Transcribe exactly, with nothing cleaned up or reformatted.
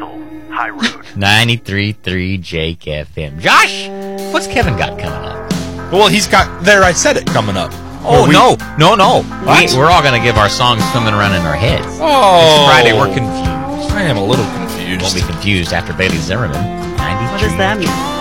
Cecil, High Road. ninety-three point three Jake F M. Josh, what's Kevin got coming up? Well, he's got, there, I said it, coming up. Oh, we, no, no, no. What? We, we're all going to give our songs swimming around in our heads. Oh. It's Friday, we're confused. I am a little confused. Won't be confused after Bailey Zimmerman. ninety-three What does that mean?